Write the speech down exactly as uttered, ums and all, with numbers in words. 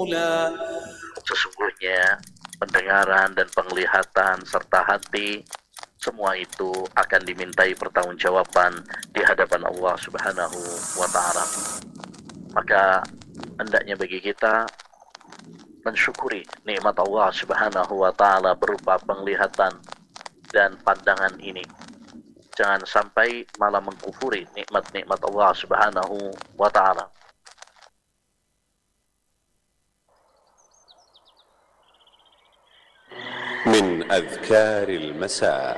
رسولا. Sesungguhnya pendengaran dan penglihatan serta hati, semua itu akan dimintai pertanggungjawaban di hadapan Allah Subhanahu wa Ta'ala. Maka hendaknya bagi kita mensyukuri nikmat Allah Subhanahu wa Ta'ala berupa penglihatan dan pandangan ini. Jangan sampai malah mengkufuri nikmat-nikmat Allah Subhanahu wa Ta'ala. من أذكار المساء.